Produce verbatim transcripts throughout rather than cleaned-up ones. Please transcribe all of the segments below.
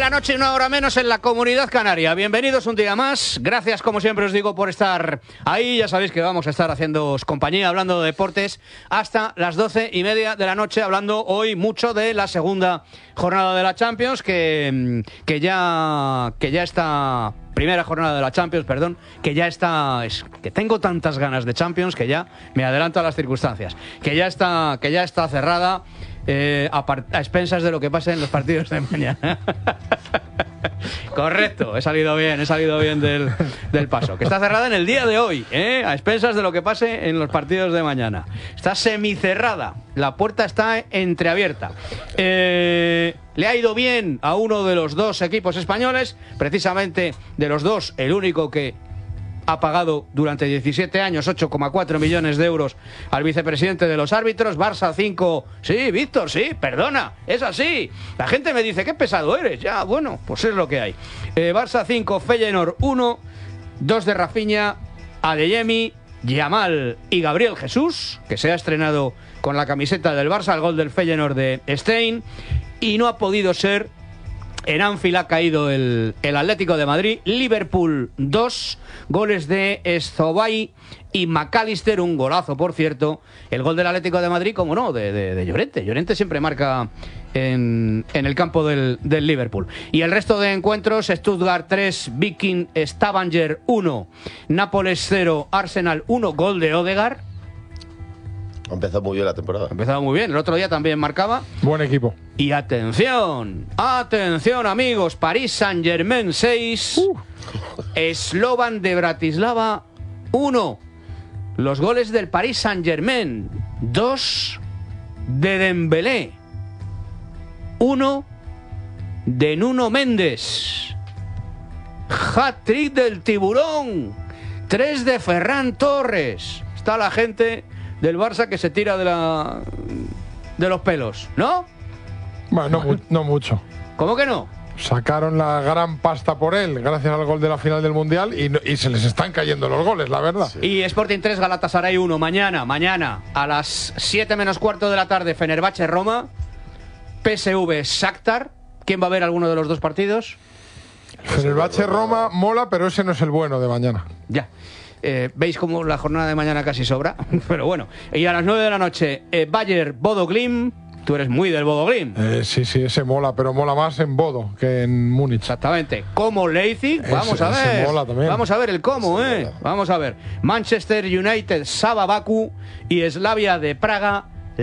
la noche y una hora menos en la Comunidad Canaria. Bienvenidos un día más. Gracias, como siempre os digo, por estar ahí. Ya sabéis que vamos a estar haciéndoos compañía, hablando de deportes, hasta las doce y media de la noche, hablando hoy mucho de la segunda jornada de la Champions, que, que, ya, que ya está... Primera jornada de la Champions, perdón, que ya está... Es, que tengo tantas ganas de Champions que ya me adelanto a las circunstancias. Que ya está, que ya está cerrada eh, a, par, a expensas de lo que pase en los partidos de mañana. Correcto, he salido bien, he salido bien del, del paso. Que está cerrada en el día de hoy, ¿eh? A expensas de lo que pase en los partidos de mañana. Está semicerrada, la puerta está entreabierta. Eh, le ha ido bien a uno de los dos equipos españoles, precisamente de los dos, el único que ha pagado durante diecisiete años ocho coma cuatro millones de euros al vicepresidente de los árbitros. Barça cinco. Sí, Víctor, sí, perdona, es así. La gente me dice, qué pesado eres. Ya, bueno, pues es lo que hay. Eh, Barça cinco, Feyenoord uno, dos de Rafinha, Adeyemi, Yamal y Gabriel Jesús, que se ha estrenado con la camiseta del Barça, el gol del Feyenoord de Stein, y no ha podido ser. En Anfield ha caído el, el Atlético de Madrid. Liverpool dos, goles de Zobay y McAllister, un golazo, por cierto. El gol del Atlético de Madrid, como no, de, de, de Llorente. Llorente siempre marca en, en el campo del, del Liverpool. Y el resto de encuentros: Stuttgart tres, Viking Stavanger uno, Nápoles cero, Arsenal uno, gol de Odegaard. Ha empezado muy bien la temporada. Ha empezado muy bien. El otro día también marcaba. Buen equipo. Y atención, atención amigos, París Saint-Germain seis, uh. Slovan de Bratislava uno. Los goles del París Saint-Germain, dos de Dembélé, uno de Nuno Méndez. Hat-trick del Tiburón, tres de Ferran Torres. Está la gente del Barça que se tira de la de los pelos, ¿no? Bueno, no, no mucho. ¿Cómo que no? Sacaron la gran pasta por él gracias al gol de la final del Mundial y, y se les están cayendo los goles, la verdad. Sí. Y Sporting tres, Galatasaray uno. Mañana, mañana a las siete menos cuarto de la tarde, Fenerbahce Roma, P S V Shakhtar. ¿Quién va a ver alguno de los dos partidos? Fenerbahce Roma mola, pero ese no es el bueno de mañana. Ya. Eh, Veis cómo la jornada de mañana casi sobra, pero bueno. Y a las nueve de la noche, eh, Bayer Bodo Glimt. Tú eres muy del Bodo Glimt. Eh, sí, sí, ese mola, pero mola más en Bodo que en Múnich. Exactamente. Como Leipzig, vamos ese, a ver. Ese mola también. Vamos a ver el cómo, ese eh. mola. Vamos a ver. Manchester United, Saba Baku y Slavia de Praga,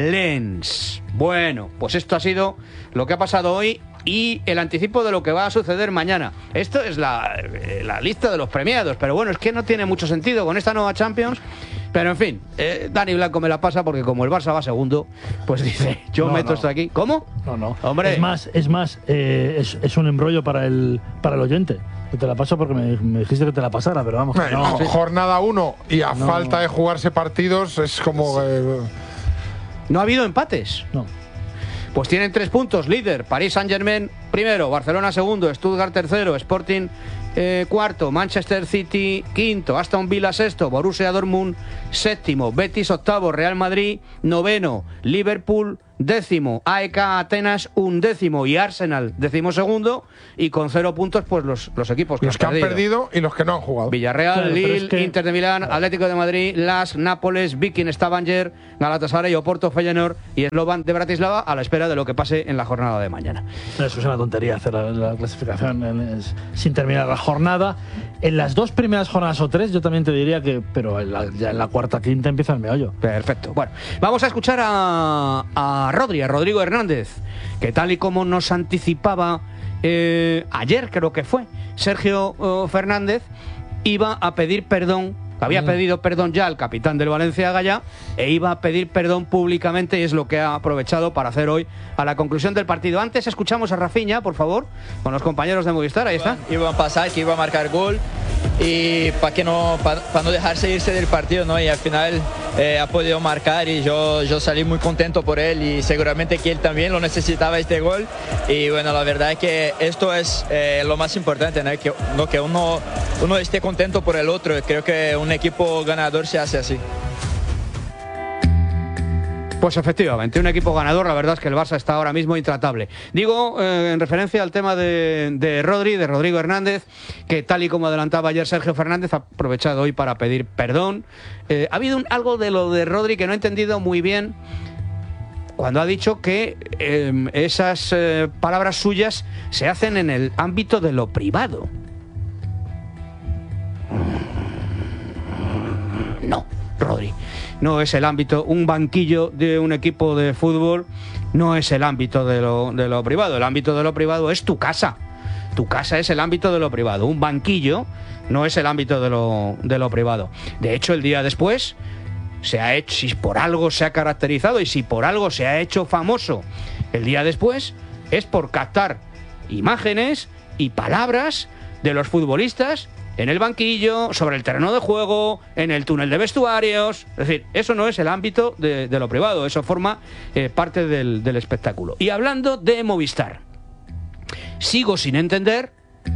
Lens. Bueno, pues esto ha sido lo que ha pasado hoy y el anticipo de lo que va a suceder mañana. Esto es la, la lista de los premiados, pero bueno, es que no tiene mucho sentido con esta nueva Champions. Pero en fin, eh, Dani Blanco me la pasa porque como el Barça va segundo, pues dice, yo no, meto no. esto aquí. ¿Cómo? No, no. Hombre. Es más, es más, eh, es, es un embrollo para el para el oyente. Que te la paso porque me, me dijiste que te la pasara, pero vamos. Bueno, no, sí. Jornada uno y a no. falta de jugarse partidos es como... Eh, ¿No ha habido empates? No. Pues tienen tres puntos, líder, París Saint-Germain primero, Barcelona segundo, Stuttgart tercero, Sporting eh, cuarto, Manchester City quinto, Aston Villa sexto, Borussia Dortmund séptimo, Betis octavo, Real Madrid noveno, Liverpool décimo, A E K Atenas undécimo y Arsenal decimosegundo, y con cero puntos pues los, los equipos que, los que han, han perdido. perdido y los que no han jugado. Villarreal, Claro, pero Lille, es que... Inter de Milán, Atlético de Madrid, Las, Nápoles, Viking Stavanger, Galatasaray, Oporto, Feyenoord y Slovan de Bratislava, a la espera de lo que pase en la jornada de mañana. Eso es una tontería hacer la, la clasificación en, es, sin terminar la jornada. En las dos primeras jornadas o tres, yo también te diría que, pero en la, ya en la cuarta, quinta empieza el meollo. Perfecto. Bueno, vamos a escuchar a, a Rodri, a Rodrigo Hernández, que tal y como nos anticipaba eh, ayer, creo que fue, Sergio oh, Fernández, iba a pedir perdón. Había mm. pedido perdón ya al capitán del Valencia Gallá e iba a pedir perdón públicamente, y es lo que ha aprovechado para hacer hoy a la conclusión del partido. Antes escuchamos a Rafinha, por favor, con los compañeros de Movistar. Ahí está. Iban a pasar, que iba a marcar gol y para que no para, para no dejarse irse del partido, ¿no? Y al final eh, ha podido marcar y yo, yo salí muy contento por él y seguramente que él también lo necesitaba, este gol. Y bueno, la verdad es que esto es eh, lo más importante, ¿no? Que, no, que uno, uno esté contento por el otro. Creo que un equipo ganador se hace así. Pues efectivamente, un equipo ganador. La verdad es que el Barça está ahora mismo intratable. Digo, eh, en referencia al tema de, de Rodri, de Rodrigo Hernández, que tal y como adelantaba ayer Sergio Fernández, ha aprovechado hoy para pedir perdón. Eh, ha habido un, algo de lo de Rodri que no he entendido muy bien, cuando ha dicho que eh, esas eh, palabras suyas se hacen en el ámbito de lo privado. No, Rodri, no es el ámbito, un banquillo de un equipo de fútbol no es el ámbito de lo, de lo privado. El ámbito de lo privado es tu casa. Tu casa es el ámbito de lo privado. Un banquillo no es el ámbito de lo, de lo privado. De hecho, el día después se ha hecho, si por algo se ha caracterizado y si por algo se ha hecho famoso el día después, es por captar imágenes y palabras de los futbolistas en el banquillo, sobre el terreno de juego, en el túnel de vestuarios. Es decir, eso no es el ámbito de, de lo privado, eso forma eh, parte del, del espectáculo. Y hablando de Movistar, sigo sin entender.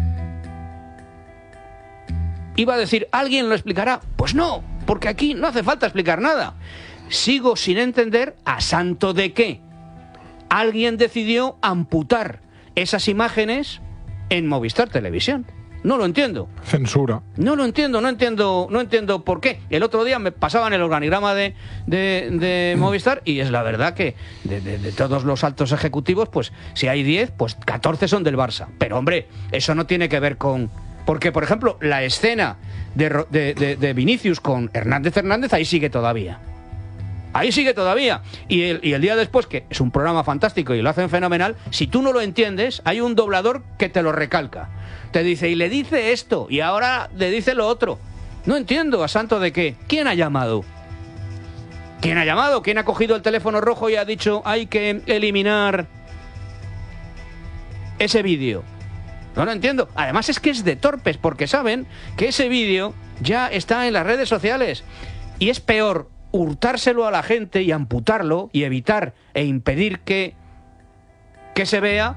Iba a decir, ¿alguien lo explicará? Pues no, porque aquí no hace falta explicar nada. Sigo sin entender a santo de qué alguien decidió amputar esas imágenes en Movistar Televisión. No lo entiendo. Censura. No lo entiendo, no entiendo, no entiendo por qué. El otro día me pasaban el organigrama de, de, de Movistar y es la verdad que de, de, de todos los altos ejecutivos, pues si hay diez, pues catorce son del Barça. Pero hombre, eso no tiene que ver con... Porque, por ejemplo, la escena de, de, de, de Vinicius con Hernández Hernández, ahí sigue todavía. Ahí sigue todavía. Y el, y el día después, que es un programa fantástico y lo hacen fenomenal, si tú no lo entiendes, hay un doblador que te lo recalca. Te dice, y le dice esto, y ahora le dice lo otro. No entiendo, ¿a santo de qué? ¿Quién ha llamado? ¿Quién ha llamado? ¿Quién ha cogido el teléfono rojo y ha dicho, hay que eliminar ese vídeo? No lo entiendo. Además es que es de torpes, porque saben que ese vídeo ya está en las redes sociales. Y es peor hurtárselo a la gente y amputarlo y evitar e impedir que, que se vea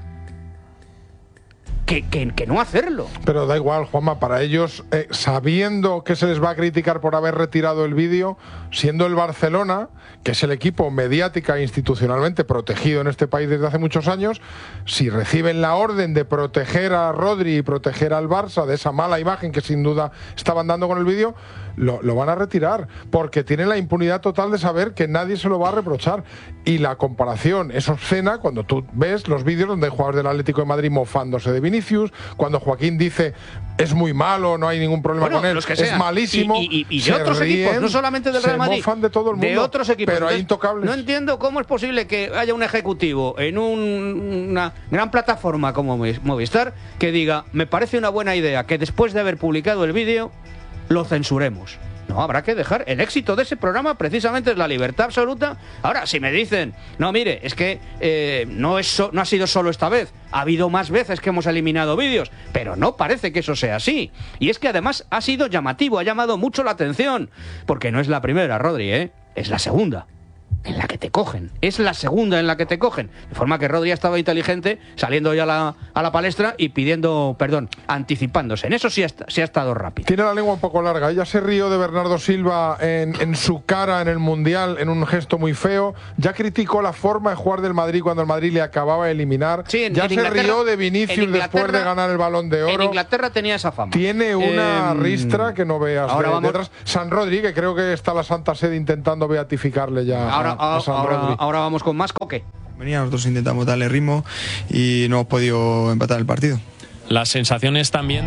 que, que, que no hacerlo. Pero da igual, Juanma, para ellos, eh, sabiendo que se les va a criticar por haber retirado el vídeo, siendo el Barcelona, que es el equipo mediática e institucionalmente protegido en este país desde hace muchos años, si reciben la orden de proteger a Rodri y proteger al Barça de esa mala imagen que sin duda estaban dando con el vídeo, lo, lo van a retirar, porque tienen la impunidad total de saber que nadie se lo va a reprochar. Y la comparación es obscena cuando tú ves los vídeos donde hay jugadores del Atlético de Madrid mofándose de Vinicius, cuando Joaquín dice es muy malo, no hay ningún problema bueno, con él, los que es sean. malísimo, y, y, y de otros ríen, equipos, no solamente del Real Madrid, se mofan de todo el mundo, de otros equipos, pero hay entonces, intocables. No entiendo cómo es posible que haya un ejecutivo en un, una gran plataforma como Movistar que diga, me parece una buena idea que después de haber publicado el vídeo lo censuremos. No, habrá que dejar. El éxito de ese programa precisamente es la libertad absoluta. Ahora, si me dicen, no, mire, es que eh, no, es so, no ha sido solo esta vez, ha habido más veces que hemos eliminado vídeos, pero no parece que eso sea así. Y es que además ha sido llamativo, ha llamado mucho la atención, porque no es la primera, Rodri, ¿eh? Es la segunda en la que te cogen. Es la segunda en la que te cogen. De forma que Rodri estaba inteligente, saliendo ya a la, a la palestra y pidiendo perdón, anticipándose. En eso sí ha, sí ha estado rápido. Tiene la lengua un poco larga. Ella se rió de Bernardo Silva en, en su cara en el Mundial, en un gesto muy feo. Ya criticó la forma de jugar del Madrid cuando el Madrid le acababa de eliminar. Sí, en, ya en se rió de Vinicius después de ganar el Balón de Oro. En Inglaterra tenía esa fama. Tiene una eh, ristra que no veas. Ahora de, vamos... detrás. San Rodri, que creo que está la Santa Sede intentando beatificarle ya ahora, a, a San ahora, Rodri. Ahora vamos con más Coque. Nosotros intentamos darle ritmo y no hemos podido empatar el partido. Las sensaciones también...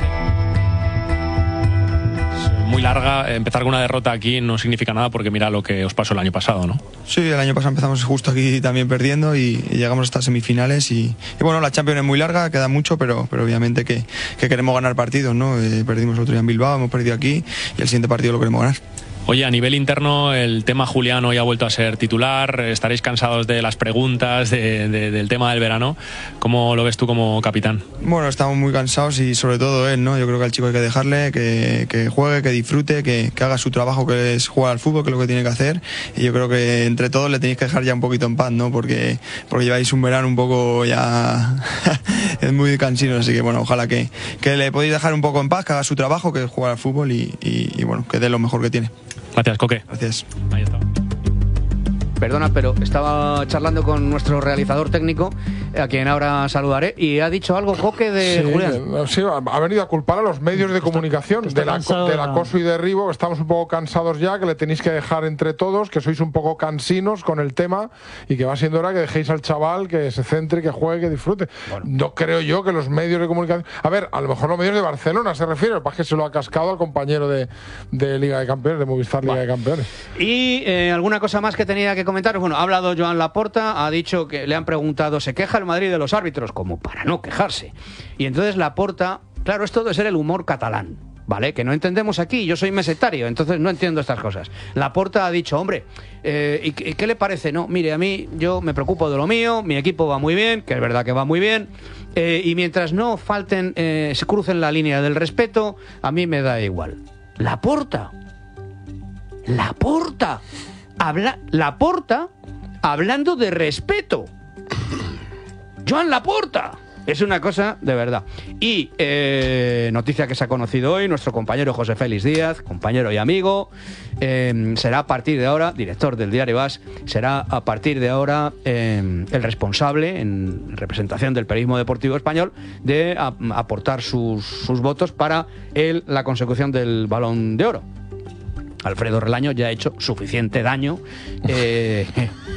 muy larga, empezar con una derrota aquí no significa nada porque mira lo que os pasó el año pasado, ¿no? Sí, el año pasado empezamos justo aquí también perdiendo y, y llegamos hasta semifinales y, y bueno, la Champions es muy larga, queda mucho, pero, pero obviamente que, que queremos ganar partidos, ¿no? Eh, perdimos el otro día en Bilbao, hemos perdido aquí y el siguiente partido lo queremos ganar. Oye, a nivel interno, el tema Julián hoy ha vuelto a ser titular, estaréis cansados de las preguntas, de, de, del tema del verano. ¿Cómo lo ves tú como capitán? Bueno, estamos muy cansados y sobre todo él, ¿no? Yo creo que al chico hay que dejarle, que, que juegue, que disfrute, que, que haga su trabajo, que es jugar al fútbol, que es lo que tiene que hacer. Y yo creo que entre todos le tenéis que dejar ya un poquito en paz, ¿no? Porque, porque lleváis un verano un poco ya... es muy cansino, así que bueno, ojalá que, que le podéis dejar un poco en paz, que haga su trabajo, que es jugar al fútbol y, y, y bueno, que dé lo mejor que tiene. Gracias, Coque. Gracias. Ahí está. perdona, pero estaba charlando con nuestro realizador técnico, a quien ahora saludaré, y ha dicho algo Coque de sí, Julián. Sí, ha venido a culpar a los medios de comunicación está, está del, ac del acoso y derribo. Estamos un poco cansados ya, que le tenéis que dejar entre todos, que sois un poco cansinos con el tema y que va siendo hora que dejéis al chaval que se centre, que juegue, que disfrute. Bueno. No creo yo que los medios de comunicación... A ver, a lo mejor los medios de Barcelona se refiere, lo que pasa es que se lo ha cascado al compañero de, de Liga de Campeones, de Movistar Liga bueno. de Campeones. Y eh, alguna cosa más que tenía que comentar. Bueno, ha hablado Joan Laporta, ha dicho que le han preguntado, ¿se queja el Madrid de los árbitros? Como para no quejarse. Y entonces Laporta, claro, esto debe ser el humor catalán, ¿vale? Que no entendemos aquí, yo soy mesetario, entonces no entiendo estas cosas. Laporta ha dicho, hombre, eh, ¿y qué le parece? No, mire, a mí, yo me preocupo de lo mío, mi equipo va muy bien, que es verdad que va muy bien, eh, y mientras no falten, eh, se crucen la línea del respeto, a mí me da igual. Laporta, Laporta, habla, Laporta, hablando de respeto. Joan Laporta. Es una cosa de verdad. Y eh, noticia que se ha conocido hoy, nuestro compañero José Félix Díaz, compañero y amigo, eh, será a partir de ahora, director del diario AS, será a partir de ahora eh, el responsable, en representación del periodismo deportivo español, de a, aportar sus, sus votos para el, la consecución del Balón de Oro. Alfredo Relaño ya ha hecho suficiente daño eh,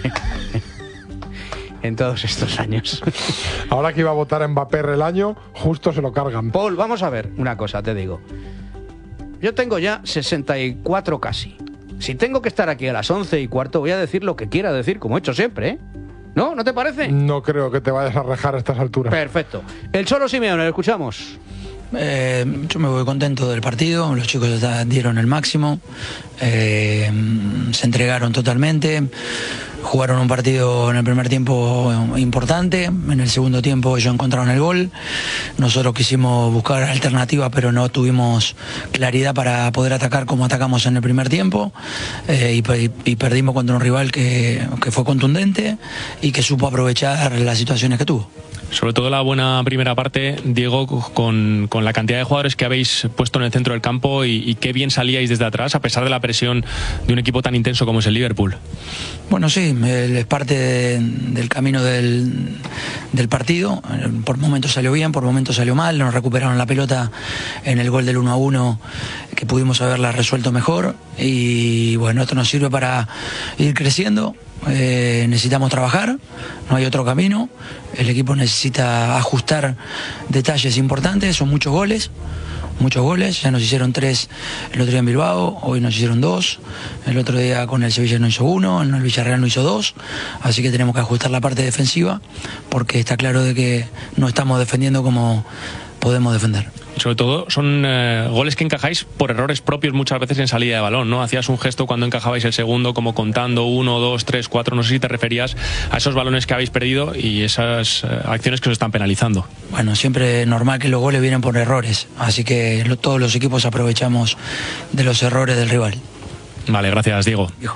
en todos estos años. Ahora que iba a votar a Mbappé el año, justo se lo cargan. Paul, vamos a ver una cosa, te digo. Yo tengo ya sesenta y cuatro casi. Si tengo que estar aquí a las once y cuarto, voy a decir lo que quiera decir, como he hecho siempre, ¿eh? ¿No? ¿No te parece? No creo que te vayas a rejar a estas alturas. Perfecto. El Cholo Simeone, lo escuchamos. Eh, yo me voy contento del partido, los chicos dieron el máximo, eh, se entregaron totalmente, jugaron un partido en el primer tiempo importante, en el segundo tiempo ellos encontraron el gol, nosotros quisimos buscar alternativas pero no tuvimos claridad para poder atacar como atacamos en el primer tiempo, eh, y, y perdimos contra un rival que, que fue contundente y que supo aprovechar las situaciones que tuvo. Sobre todo la buena primera parte, Diego, con, con la cantidad de jugadores que habéis puesto en el centro del campo y, y qué bien salíais desde atrás, a pesar de la presión de un equipo tan intenso como es el Liverpool. Bueno, sí, es parte de, del camino del, del partido. Por momentos salió bien, por momentos salió mal. Nos recuperaron la pelota en el gol del uno a uno, que pudimos haberla resuelto mejor. Y bueno, esto nos sirve para ir creciendo. Eh, necesitamos trabajar, no hay otro camino. El equipo necesita ajustar detalles importantes, son muchos goles, muchos goles, ya nos hicieron tres el otro día en Bilbao, hoy nos hicieron dos, el otro día con el Sevilla no hizo uno, en el Villarreal no hizo dos, así que tenemos que ajustar la parte defensiva, porque está claro de que no estamos defendiendo como podemos defender. Sobre todo son eh, goles que encajáis por errores propios muchas veces en salida de balón, ¿no? Hacías un gesto cuando encajabais el segundo, como contando uno, dos, tres, cuatro, no sé si te referías a esos balones que habéis perdido y esas eh, acciones que os están penalizando. Bueno, siempre es normal que los goles vienen por errores, así que lo, todos los equipos aprovechamos de los errores del rival. Vale, gracias, Diego. Hijo.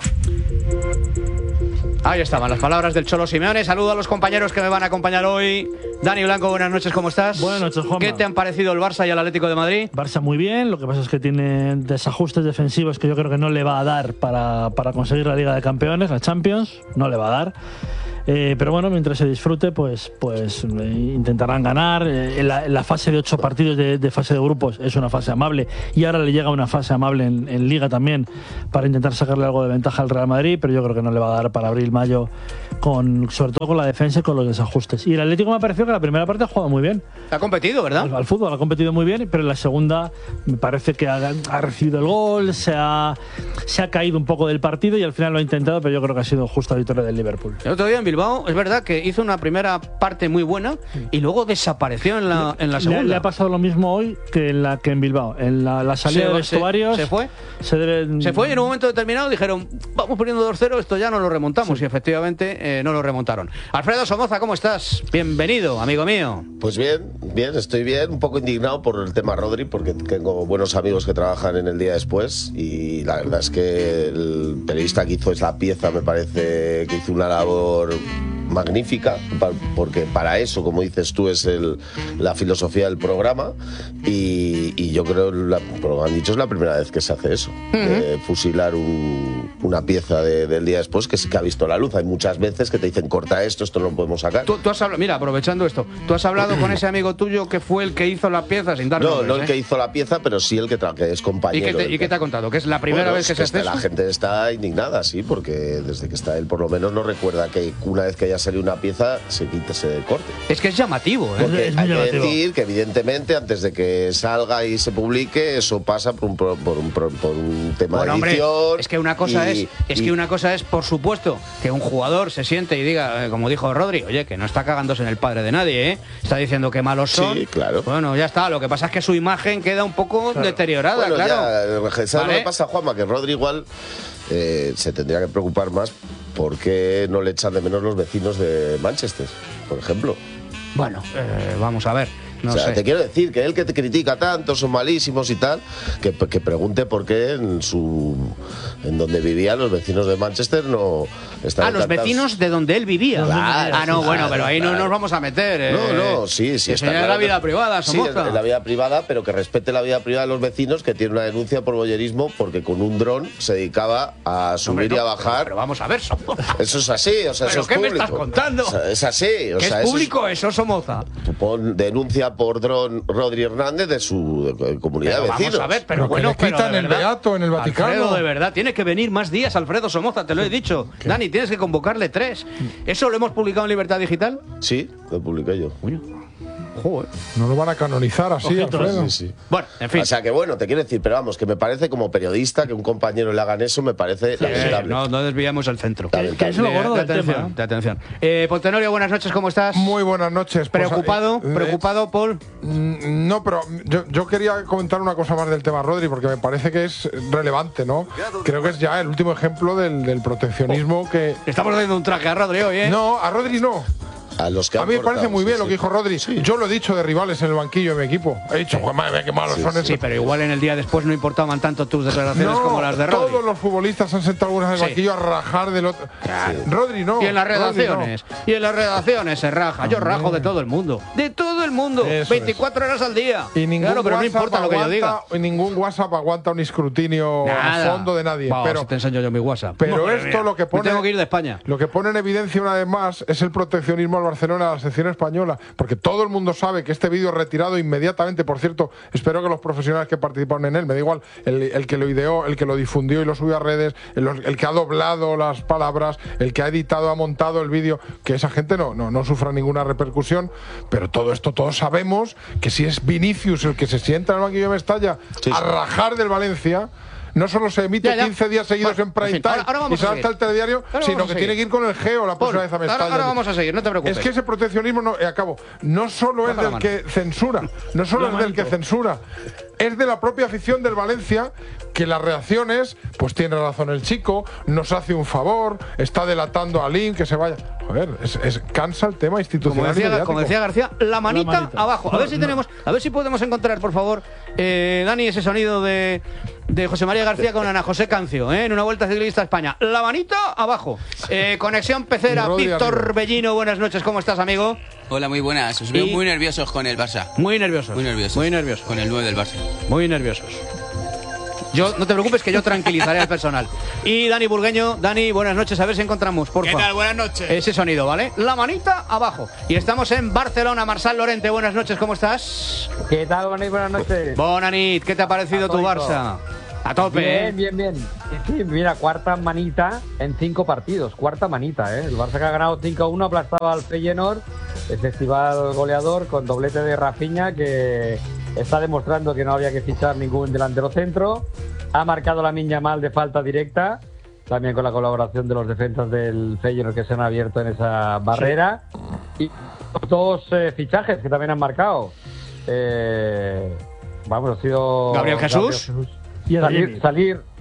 Ahí estaban las palabras del Cholo Simeone. Saludo a los compañeros que me van a acompañar hoy. Dani Blanco, buenas noches, ¿cómo estás? Buenas noches, Juanma. ¿Qué te han parecido el Barça y el Atlético de Madrid? Barça muy bien, lo que pasa es que tiene desajustes defensivos que yo creo que no le va a dar para, para conseguir la Liga de Campeones, la Champions, no le va a dar. Eh, pero bueno, mientras se disfrute, pues, pues eh, intentarán ganar. Eh, en, la, en la fase de ocho partidos de, de fase de grupos es una fase amable y ahora le llega una fase amable en, en Liga también para intentar sacarle algo de ventaja al Real Madrid, pero yo creo que no le va a dar para abril, mayo, con, sobre todo con la defensa y con los desajustes. Y el Atlético me pareció que la primera parte ha jugado muy bien. Ha competido, ¿verdad? Al, al fútbol ha competido muy bien, pero en la segunda me parece que ha, ha recibido el gol, se ha, se ha caído un poco del partido y al final lo ha intentado, pero yo creo que ha sido justa victoria del Liverpool. El otro día en Bilbao, es verdad que hizo una primera parte muy buena y luego desapareció en la, en la segunda. Le, le ha pasado lo mismo hoy que en, la, que en Bilbao. En la, la salida se, de vestuarios. Se, se fue. Se, debe... se fue y en un momento determinado dijeron, vamos poniendo dos cero, esto ya no lo remontamos. Sí. Y efectivamente eh, no lo remontaron. Alfredo Somoza, ¿cómo estás? Bienvenido, amigo mío. Pues bien, bien, estoy bien. Un poco indignado por el tema Rodri, porque tengo buenos amigos que trabajan en el día después y la verdad es que el periodista que hizo esa pieza me parece que hizo una labor magnífica, porque para eso, como dices tú, es el, la filosofía del programa, y, y yo creo, la, lo han dicho, es la primera vez que se hace eso, uh-huh. de fusilar un, una pieza de, del día después que sí que ha visto la luz. Hay muchas veces que te dicen, corta esto, esto no lo podemos sacar. Tú, tú has hablado, mira, aprovechando esto, ¿tú has hablado con ese amigo tuyo que fue el que hizo la pieza sin dar No, nombres, no el ¿eh? que hizo la pieza, pero sí el que, que es compañero. ¿Y qué, te, ¿Y qué te ha contado? ¿Que es la primera bueno, vez que, que se hace está, eso? La gente está indignada, sí, porque desde que está él por lo menos no recuerda que una vez que haya salido una pieza se quite ese corte. Es que es llamativo, ¿eh? Porque es hay llamativo. que decir que evidentemente antes de que salga y se publique eso pasa por un, por un, por un tema bueno, de edición. Hombre, es que una cosa y, es es y, que una cosa es por supuesto que un jugador se siente y diga, eh, como dijo Rodri, oye, que no está cagándose en el padre de nadie, ¿eh? Está diciendo que malos son. Sí, claro. Bueno, ya está. Lo que pasa es que su imagen queda un poco claro. deteriorada, bueno, claro. Ya, ¿sabes ¿Vale? lo que pasa, Juanma? Que Rodri igual eh, se tendría que preocupar más porque no le echan de menos los vecinos de Manchester, por ejemplo. Bueno, eh, vamos a ver. No o sea, sé. te quiero decir que él que te critica tanto, son malísimos y tal, que, que pregunte por qué en su en donde vivía los vecinos de Manchester no están Ah, los encantados. vecinos de donde él vivía. Claro, ah, no, claro, bueno, pero ahí claro. no nos vamos a meter. Eh. No, no, sí, sí. Eso está ya es claro la vida que, privada, sí, Somoza. es la vida privada, pero que respete la vida privada de los vecinos, que tiene una denuncia por boyerismo porque con un dron se dedicaba a subir Hombre, no, y a bajar. Pero, pero vamos a ver, Somoza. Eso es así, o sea, ¿Pero eso qué es me público. estás contando? O sea, es así. O ¿Qué sea, es eso público eso, Somoza? Pon denuncia por dron Rodri Hernández de su de, de comunidad pero de vecinos. Vamos a ver, pero, Pero bueno, que le quitan pero de el verdad, beato en el Vaticano. Alfredo, de verdad, tiene que venir más días, Alfredo Somoza, te lo he dicho. ¿Qué? Dani, tienes que convocarle tres. ¿Eso lo hemos publicado en Libertad Digital? Sí, lo publiqué yo. Coño. Joder. No lo van a canonizar así, Ojitos. Alfredo. Sí, sí. Bueno, en fin. O sea que bueno, te quiero decir, pero vamos, que me parece como periodista que un compañero le hagan eso, me parece Sí, lamentable. no, no desviamos el centro. Que- que es lo De- gordo de del atención, tema, ¿eh? de atención. Eh, Poltenorio, buenas noches, ¿cómo estás? Muy buenas noches. Pues, ¿Preocupado? eh, eh, ¿Preocupado, Paul? Mm, No, pero yo, yo quería comentar una cosa más del tema Rodri, porque me parece que es relevante, ¿no? Creo que es ya el último ejemplo del, del proteccionismo que... Estamos haciendo un traje a Rodri hoy, ¿eh? No, a Rodri no. A los que A han mí me parece cortado, muy bien sí, lo que sí. dijo Rodri. Yo lo he dicho de rivales en el banquillo de mi equipo. He dicho, "Joder, madre mía, qué malos Sí, son sí. estos". Sí, pero igual en el día después no importaban tanto tus declaraciones No, como las de Rodri. todos los futbolistas han sentado algunas en el Sí. banquillo a rajar del otro. Rodri no. Y en las Rodri no. redacciones, y en las redacciones se raja. Yo rajo de todo el mundo. De todo el mundo. Eso veinticuatro horas al día. Y ningún claro, pero no WhatsApp importa lo que yo diga. aguanta- y ningún WhatsApp aguanta un escrutinio Nada. a fondo de nadie. Vamos, pero si te enseño yo mi WhatsApp. pero Madre esto mía, lo que me pone tengo que ir de España. Lo que pone en evidencia una vez más es el proteccionismo al Barcelona, a la selección española, porque todo el mundo sabe que este vídeo es retirado inmediatamente. Por cierto, espero que los profesionales que participaron en él, me da igual, el, el que lo ideó, el que lo difundió y lo subió a redes, el, el que ha doblado las palabras, el que ha editado, ha montado el vídeo, que esa gente no, no, no sufra ninguna repercusión. Pero todo esto, todos sabemos que si es Vinicius el que se sienta en el banquillo de Mestalla Sí, a sí. rajar del Valencia, no solo se emite Ya, ya. quince días seguidos Bueno, en prime en fin, time ahora- ahora vamos y se a adapta seguir. el telediario, Ahora sino vamos a que seguir. tiene que ir con el geo la próxima Paul, vez a Mestalla. ahora, ahora vamos a seguir, no te preocupes. Es que ese proteccionismo, no, y acabo, no solo es Baja la del mano. que censura, no solo es del que censura, es de la propia afición del Valencia, que las reacciones, pues tiene razón el chico, nos hace un favor, está delatando a Lim, que se vaya. Joder, es, es- cansa el tema Como institucional y decía, mediático. como decía García, la manita, La manita. abajo. A ver si No. tenemos, a ver si podemos encontrar, por favor, eh, Dani, ese sonido de, de José María García con Ana José Cancio, ¿eh? En una Vuelta Ciclista a España. La manita abajo. Eh, conexión Pecera, Y Rodri Víctor arriba. Bellino, buenas noches, ¿cómo estás, amigo? Hola, muy buenas. Os veo Y- muy nerviosos con el Barça. Muy nerviosos. Muy nerviosos. Muy nerviosos. Con el nueve del Barça. Muy nerviosos. Yo, no te preocupes que yo tranquilizaré al personal. Y Dani Burgueño, Dani, buenas noches, a ver si encontramos, por favor. Buenas noches. Ese sonido, ¿vale? La manita abajo. Y estamos en Barcelona. Marçal Lorente, buenas noches, ¿cómo estás? ¿Qué tal, Bonnie? Buenas noches. Bonanit, ¿qué te ha parecido tu Atónico. Barça? A tope, Bien, ¿eh? bien, bien. Sí, sí, mira, cuarta manita en cinco partidos. Cuarta manita, ¿eh? El Barça que ha ganado cinco a uno aplastaba al Feyenoord, el festival goleador con doblete de Rafinha, que está demostrando que no había que fichar ningún delantero centro. Ha marcado la Minya Mal de falta directa, también con la colaboración de los defensas del Feyenoord que se han abierto en esa barrera. Y dos eh, fichajes que también han marcado. Eh, vamos, ha sido Gabriel Jesús. Y Salir, Adeyemi. salir,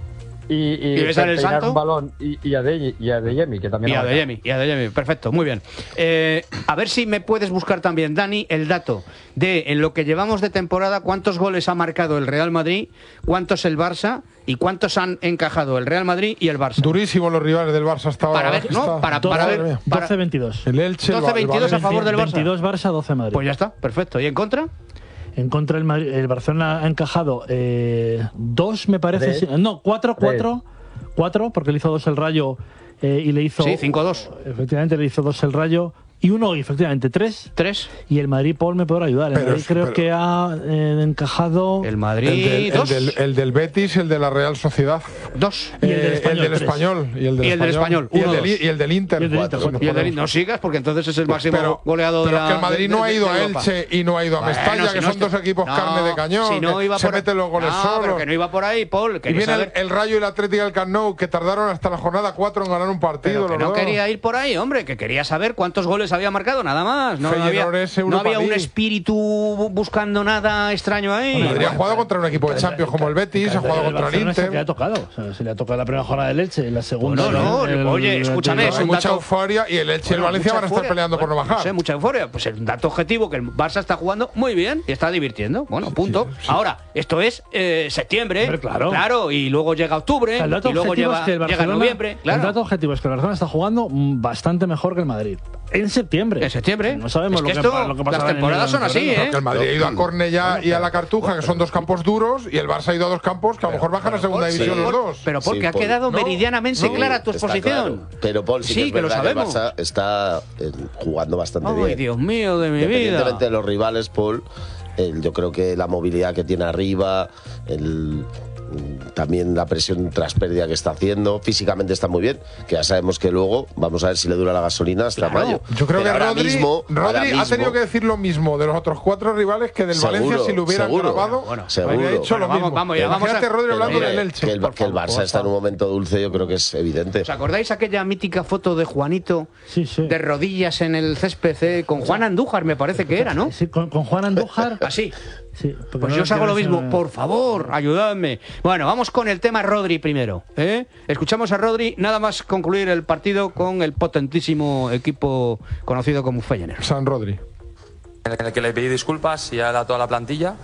y, y, ¿Y ves al El peinar Santo? un balón y, y a De, y a Deyemi, que también Y ha a marcado. Deyemi, y a Deyemi, perfecto, muy bien. Eh, a ver si me puedes buscar también, Dani, el dato de en lo que llevamos de temporada, cuántos goles ha marcado el Real Madrid, cuántos el Barça y cuántos han encajado el Real Madrid y el Barça. Durísimos los rivales del Barça hasta ahora. Para ver, ¿no? Para, para ver. para- doce veintidós. El Elche, el doce Val- el veintidós a Valencia. favor del Barça. veintidós Barça, doce Madrid. Pues ya está, perfecto. ¿Y en contra? En contra el, Madrid- el Barcelona ha encajado eh, dos, me parece. Tres. sí- no, cuatro, Tres. cuatro. Cuatro, porque le hizo dos el Rayo eh, y le hizo. Sí, cinco dos. Efectivamente, le hizo dos el Rayo. Y uno, y efectivamente, tres. Tres. Y el Madrid, Paul, me podrá ayudar. El Pero Madrid es- creo pero- que ha eh, encajado. El El Madrid, del, el, dos. del, el del Betis, el de la Real Sociedad. Dos. Y el del Eh, Español, el del tres. Español. Y el del Y el del Español, Y el uno, del, dos. y el del Inter. Y el del cuatro, Inter, si Y nos el del- ponemos. no sigas, porque entonces es el máximo Pero, goleador pero de la. que el Madrid no de- ha de- ido de a Europa. Elche y no ha ido a Bueno, Mestalla, si que no son está- dos equipos no, carne de cañón. si no que iba se por- meten los goles no, solos. pero que no iba por ahí, Paul. Y Quería viene el, saber- el Rayo y el Atlético del Camp Nou, que tardaron hasta la jornada cuatro en ganar un partido. Pero que los no dos. quería ir por ahí, hombre, que quería saber cuántos goles había marcado, nada más. No, no había, Feyenoord es no Europa había un League. espíritu bu- buscando nada extraño ahí. Madrid ha Bueno, jugado contra un equipo de Champions como el Betis, ha jugado El contra el Barcelona se le ha Inter. tocado. O sea, se le ha tocado la primera jornada del Elche, la segunda. Bueno, no, el- oye, el- escúchame, el- es Hay un mucha dato- euforia y el Elche y el Bueno, Valencia mucha van a estar euforia. peleando por no Bueno, bajar. No sé, mucha euforia. Pues es un dato objetivo que el Barça está jugando muy bien y está divirtiendo. Bueno, punto. Ahora, esto es eh, septiembre. Hombre, claro. Claro, y luego llega octubre. El dato y luego objetivo lleva- es que el llega Barcelona, noviembre. Claro. el dato objetivo es que el Barcelona está jugando mm, bastante mejor que el Madrid. En septiembre. En septiembre. No sabemos Es que lo, esto, que, pa- lo que las pasará en temporadas enero, son así, en febrero. ¿eh? Porque el Madrid ha ido a Cornellá y a la Cartuja, que son dos campos duros, y el Barça ha ido a dos campos que a lo mejor bajan a segunda Paul, división sí, los Paul, dos. Pero porque Sí, ha Paul. quedado No, meridianamente no, clara tu Está exposición. claro. Pero Paul, sí, Sí, que, es que lo verdad que el sabemos. Barça está eh, jugando bastante Ay, bien. Dios mío de mi vida. Independientemente de los rivales, Paul, el- yo creo que la movilidad que tiene arriba, el, también la presión tras pérdida que está haciendo, físicamente está muy bien, que ya sabemos que luego vamos a ver si le dura la gasolina hasta Claro. mayo. Yo creo Pero que ahora Rodri, mismo, Rodri ahora ha mismo- tenido que decir lo mismo de los otros cuatro rivales que del Seguro, Valencia si lo hubieran seguro. grabado. Bueno, habría seguro. hecho lo Bueno, vamos, mismo. vamos, ya, vamos a- Imagínate Rodri Pero, hablando mire, del Elche. que el, que el Barça está en un momento dulce, yo creo que es evidente. ¿Os acordáis aquella mítica foto de Juanito Sí, sí. de rodillas en el césped eh, con Juan Andújar, me parece que era, ¿no? Sí, con, con Juan Andújar. Así. Sí, porque Pues no yo os hago lo quiero mismo, ese- por favor, ayudadme. Bueno, vamos con el tema Rodri primero. ¿eh? Escuchamos a Rodri, nada más concluir el partido con el potentísimo equipo conocido como Feyenoord. San Rodri. En el que le pedí disculpas y a toda la plantilla.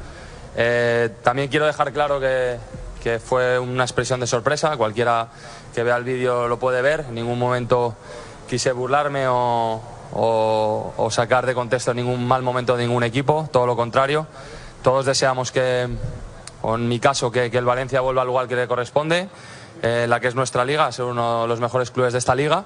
Eh, también quiero dejar claro que, que fue una expresión de sorpresa. Cualquiera que vea el vídeo lo puede ver. En ningún momento quise burlarme o, o, o sacar de contexto ningún mal momento de ningún equipo. Todo lo contrario. Todos deseamos que, o en mi caso, que, que el Valencia vuelva al lugar que le corresponde, eh, la que es nuestra liga, ser uno de los mejores clubes de esta liga.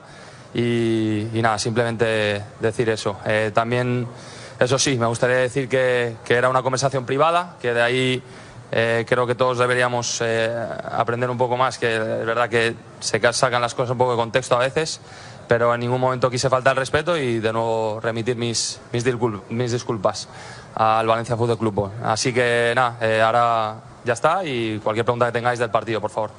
Y, y nada, simplemente decir eso. Eh, también, eso sí, me gustaría decir que, que era una conversación privada, que de ahí eh, creo que todos deberíamos eh, aprender un poco más, que es verdad que se sacan las cosas un poco de contexto a veces, pero en ningún momento quise faltar el respeto y de nuevo remitir mis, mis, discul- mis disculpas al Valencia Fútbol Club. Así que nada, eh, ahora ya está y cualquier pregunta que tengáis del partido, por favor.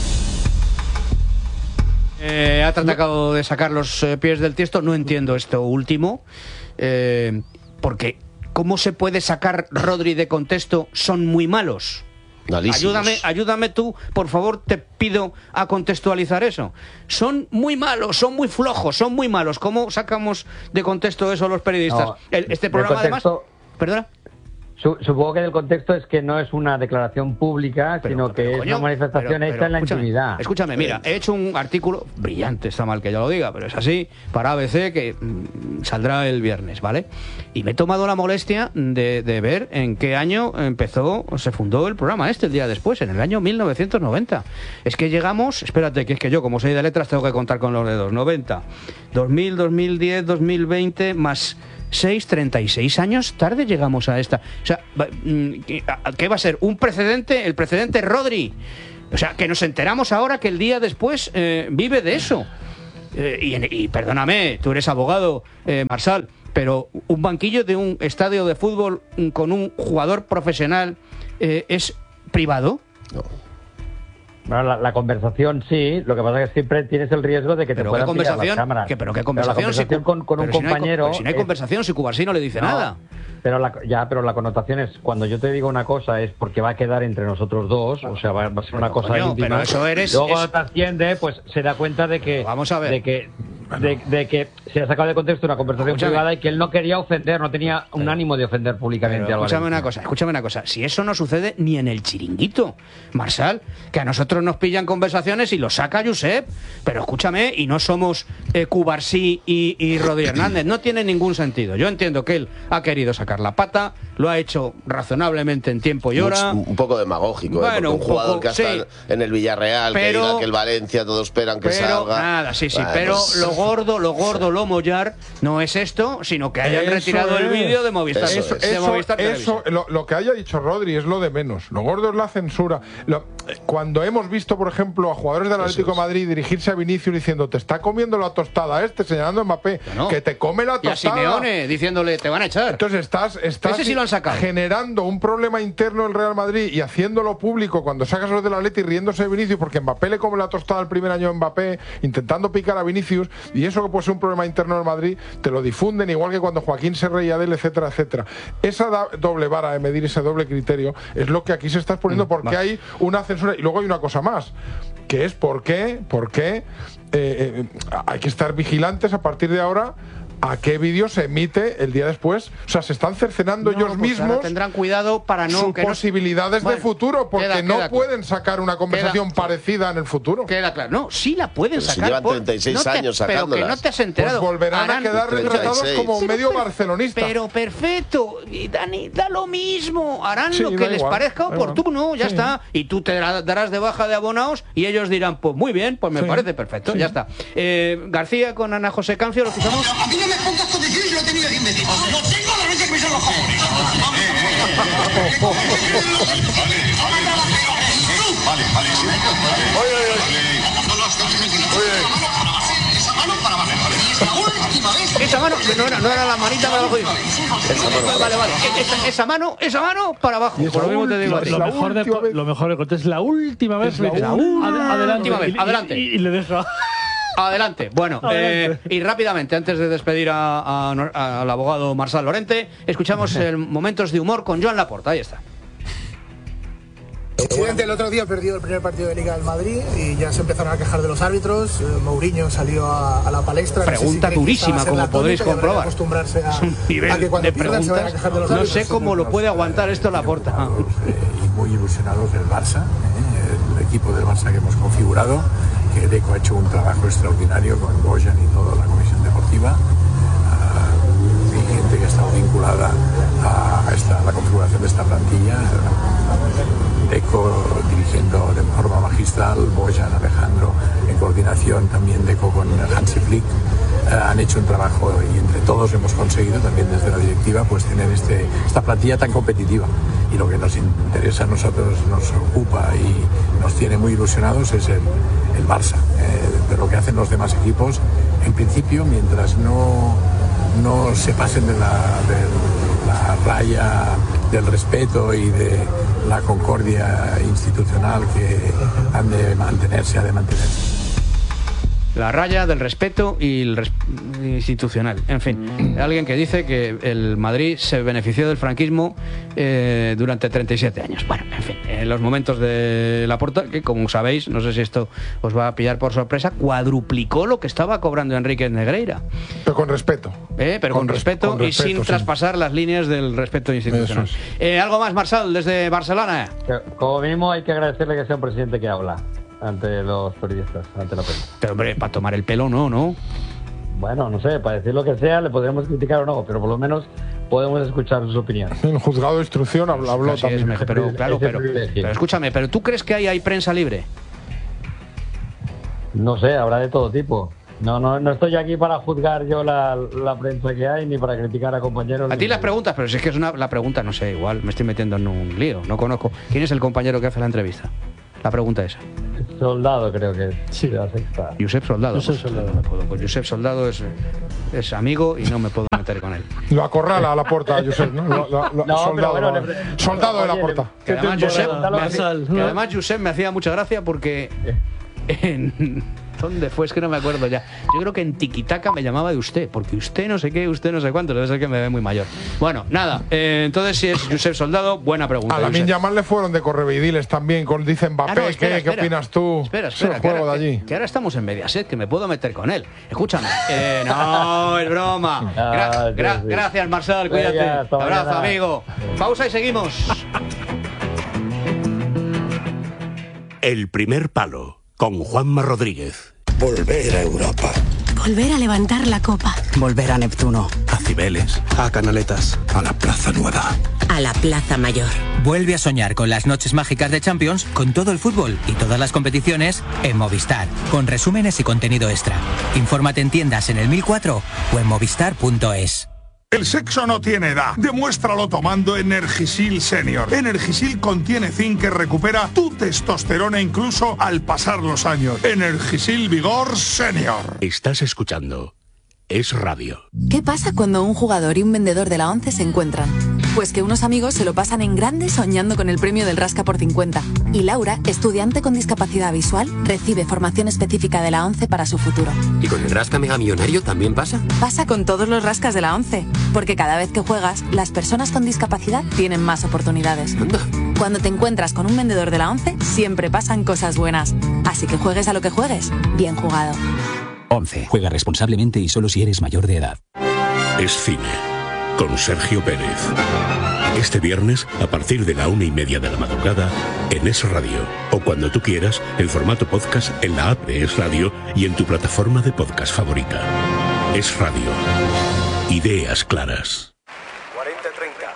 Eh, ha tratado de sacar los eh, pies del tiesto. No entiendo esto último. eh, porque, ¿cómo se puede sacar Rodri de contexto? Son muy malos. Malísimos. Ayúdame, ayúdame tú, por favor, te pido a contextualizar eso. Son muy malos, son muy flojos, son muy malos. ¿Cómo sacamos de contexto eso los periodistas? No, El- este de programa, contexto- además. ¿Perdona? Su- supongo que el contexto es que no es una declaración pública, Pero- sino que pero, es coño, una manifestación pero- hecha pero en la escúchame, intimidad. Escúchame, mira, he hecho un artículo brillante, está mal que yo lo diga, pero es así, para A B C, que mm, saldrá el viernes, ¿vale? Y me he tomado la molestia de, de ver en qué año empezó, se fundó el programa este, el día después, en el año mil novecientos noventa. Es que llegamos, espérate, que es que yo, como soy de letras, tengo que contar con los dedos, noventa, dos mil, dos mil diez, dos mil veinte, más seis, treinta y seis años tarde llegamos a esta. O sea, va- mm, ¿qué a- qué va a ser? ¿Un precedente? ¿El precedente Rodri? O sea, que nos enteramos ahora que el día después eh, vive de eso. Eh, y, en- y perdóname, tú eres abogado, eh, Marsal, pero un banquillo de un estadio de fútbol mm, con un jugador profesional eh, es privado. No. Bueno, la, la conversación sí, lo que pasa es que siempre tienes el riesgo de que te Pero qué puedan pillar las conversación, cámaras. que, pero qué la conversación, conversación si, con, con un pero si no hay co- compañero... pero si no hay es- conversación, si Cubarsí no le dice No. nada. Pero la, ya, pero la connotación es, cuando yo te digo una cosa es porque va a quedar entre nosotros dos, o sea, va, va a ser una cosa coño, íntima. pero eso eres- Luego es- cuando trasciende, pues se da cuenta de que, vamos a ver. de que, de, de que se ha sacado de contexto una conversación Escúchame. privada y que él no quería ofender, no tenía un ánimo de ofender públicamente Pero a escúchame Valencia. una cosa, escúchame una cosa. Si eso no sucede ni en el chiringuito, Marsal, que a nosotros nos pillan conversaciones y lo saca Josep. Pero escúchame, y no somos eh, Cubarsí y, y Rodri Hernández. No tiene ningún sentido. Yo entiendo que él ha querido sacar la pata, lo ha hecho razonablemente en tiempo y hora. Un, un poco demagógico, ¿eh? Bueno, Porque un, un jugador poco, que hasta sí. en el Villarreal, Pero- que diga que el Valencia, todos esperan que Pero salga. nada, sí, sí, Bueno, pero pues- lo gordo, lo gordo, lo mollar no es esto, sino que hayan Eso retirado el es. vídeo de Movistar. Eso, de eso, Movistar Televisión. eso, lo, lo que haya dicho Rodri es lo de menos. Lo gordo es la censura. Lo- cuando hemos visto, por ejemplo, a jugadores del Atlético de Madrid dirigirse a Vinicius diciendo te está comiendo la tostada este, señalando a Mbappé, Bueno. que te come la Y a tostada. Simeone diciéndole te van a echar. Entonces estás, estás Ese sí lo han sacado. generando un problema interno en Real Madrid y haciéndolo público cuando sacas los del Atleti riéndose de Vinicius porque Mbappé le come la tostada el primer año a Mbappé, intentando picar a Vinicius, y eso que puede ser un problema interno en Madrid, te lo difunden igual que cuando Joaquín se reía de él, etcétera, etcétera. Esa da- doble vara de medir, ese doble criterio, es lo que aquí se está exponiendo porque hay una censura. Y luego hay una cosa más, que es por qué, por qué eh, eh, hay que estar vigilantes a partir de ahora a qué vídeo se emite el día después. O sea, se están cercenando No, ellos pues mismos ahora tendrán cuidado para no sus que no- posibilidades Bueno, de futuro, porque queda- no queda claro. pueden sacar una conversación Queda- parecida en el futuro. Queda claro. No, sí la pueden Pero si sacar. llevan por- treinta y seis no te- años Pero que sacándolas. no te has enterado. Pues volverán a Harán- quedar retratados treinta y seis. como Sí, medio pero- barcelonistas. Pero perfecto, y Dani, da lo mismo. Harán Sí, lo da que les igual, parezca da igual. oportuno, ya Sí. está. Y tú te da- darás de baja de abonados y ellos dirán, pues muy bien, pues me Sí. parece perfecto, Sí. ya está. Eh, García con Ana José Cancio, ¿lo escuchamos? A mí no me pongas condiciones, yo lo he tenido aquí metido. No tengo la leche que me son los cojones. Vale, vale. Oye, oye, oye. Esa mano para abajo. Es la última vez. Esa mano, que no era, no era la manita para abajo. Vale, vale. Esa, esa mano, esa mano para abajo. Y esa Por lo mismo te digo. última- a ti. Lo la mejor, de, última vez. lo mejor de Cortés es la última vez. Es la que dice, última "Ad- adelante. vez, Y- y- adelante. Y, y le deja. Adelante. Bueno, Adelante. eh, y rápidamente, antes de despedir a- a- a- al abogado Marsal Lorente, escuchamos el Momentos de Humor con Joan Laporta. Ahí está. Presidente, el otro día perdió el primer partido de Liga del Madrid y ya se empezaron a quejar de los árbitros. Eh, Mourinho salió a, a la palestra. Pregunta no sé si cree que durísima, esta va a ser como la tónica podréis y habrá que comprobar. acostumbrarse a, Es un nivel a que cuando de pierdan se vayan a preguntas. quejar de los No árbitros. sé cómo lo puede aguantar esto Laporta. Ah. Y muy ilusionados del Barça, ¿eh? El equipo del Barça que hemos configurado, que Deco ha hecho un trabajo extraordinario con Bojan y toda la comisión deportiva. Uh, y gente que ha estado vinculada a, esta, a la configuración de esta plantilla. Deco dirigiendo de forma magistral, Bojan, Alejandro en coordinación, también Deco con Hansi Flick. Uh, han hecho un trabajo y entre todos hemos conseguido también desde la directiva pues tener este, esta plantilla tan competitiva. Y lo que nos interesa a nosotros, nos ocupa y nos tiene muy ilusionados es el, el Barça. Eh, de lo que hacen los demás equipos, en principio, mientras no, no se pasen de la, de la raya del respeto y de la concordia institucional que han de mantenerse, ha de mantenerse. La raya del respeto y el res- institucional. En fin, alguien que dice que el Madrid se benefició del franquismo eh, durante treinta y siete años. Bueno, en fin, en los momentos de Laporta, que como sabéis, no sé si esto os va a pillar por sorpresa, cuadruplicó lo que estaba cobrando Enrique Negreira. Pero con respeto. Eh, pero con, Con res- respeto con y respeto, sin sí. traspasar las líneas del respeto institucional. Eso Eh, ¿Algo más, Marsal, desde Barcelona? Que, Como mínimo hay que agradecerle que sea un presidente que habla ante los periodistas, ante la prensa. Pero hombre, para tomar el pelo no, ¿no? Bueno, no sé, para decir lo que sea, le podremos criticar o no, pero por lo menos podemos escuchar sus opiniones. El juzgado de instrucción habló, habló Así es, también. me- pero claro, Ese pero, privilegio. pero escúchame, pero ¿tú crees que ahí hay prensa libre? No sé, habrá de todo tipo. No, no, no estoy aquí para juzgar yo la, la prensa que hay, ni para criticar a compañeros. A ti ni- las preguntas, pero si es que es una la pregunta, no sé, igual me estoy metiendo en un lío, no conozco. ¿Quién es el compañero que hace la entrevista? La pregunta esa. Soldado, creo que es. Sí. de la Sexta. Josep Soldado. Josep Pues, Soldado. no me puedo, pues Josep Soldado es, es amigo y no me puedo meter con él. Lo acorrala a la puerta, Josep, ¿no? Lo- lo- lo- No, soldado, pero bueno, vale. le- Soldado de la oye, puerta. Que además, temporada, Josep me hacía, Marsal, que ¿no? además Josep me hacía mucha gracia porque en, ¿Dónde fue? Es que no me acuerdo ya. Yo creo que en Tiquitaca me llamaba de usted, porque usted no sé qué, usted no sé cuánto, debe ser que me ve muy mayor. Bueno, nada, eh, entonces si es Josep Soldado, buena pregunta. A Lamine Josep. Yamal le fueron de correveidiles también, con dice Mbappé. Ah, no, espera, ¿Qué, espera. ¿Qué opinas tú? Espera, Es espera, el que juego ahora, de allí. que, que ahora estamos en Mediaset, que me puedo meter con él. Escúchame. Eh, no, es broma. Gra- Ah, gra- sí, sí. Gracias, Marcel, cuídate. Venga, hasta Abrazo, mañana. amigo. Pausa y seguimos. El primer palo, con Juanma Rodríguez. Volver a Europa. Volver a levantar la copa. Volver a Neptuno. A Cibeles. A Canaletas. A la Plaza Nueva. A la Plaza Mayor. Vuelve a soñar con las noches mágicas de Champions, con todo el fútbol y todas las competiciones en Movistar, con resúmenes y contenido extra. Infórmate en tiendas en el mil cuatro o en movistar punto es. El sexo no tiene edad. Demuéstralo tomando Energisil Senior. Energisil contiene zinc que recupera tu testosterona incluso al pasar los años. Energisil Vigor Senior. Estás escuchando Es Radio. ¿Qué pasa cuando un jugador y un vendedor de la ONCE se encuentran? Pues que unos amigos se lo pasan en grande soñando con el premio del Rasca por cincuenta. Y Laura, estudiante con discapacidad visual, recibe formación específica de la ONCE para su futuro. ¿Y con el Rasca Mega Millonario también pasa? Pasa con todos los rascas de la ONCE, porque cada vez que juegas, las personas con discapacidad tienen más oportunidades. Anda. Cuando te encuentras con un vendedor de la ONCE, siempre pasan cosas buenas. Así que juegues a lo que juegues, bien jugado. once. Juega responsablemente y solo si eres mayor de edad. Es cine. Con Sergio Pérez. Este viernes, a partir de la una y media de la madrugada, en Es Radio. O cuando tú quieras, en formato podcast en la app de Es Radio y en tu plataforma de podcast favorita. Es Radio. Ideas claras. cuarenta treinta.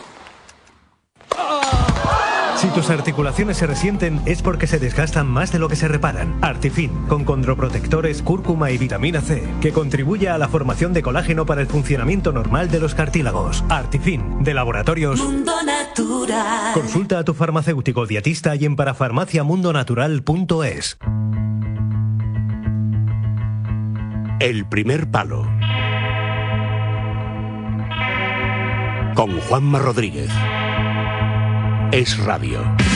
Si tus articulaciones se resienten es porque se desgastan más de lo que se reparan. Artifin, con condroprotectores, cúrcuma y vitamina C, que contribuye a la formación de colágeno para el funcionamiento normal de los cartílagos. Artifin, de Laboratorios Mundo Natural. Consulta a tu farmacéutico dietista y en parafarmaciamundonatural punto es. El primer palo. Con Juanma Rodríguez. Es Radio.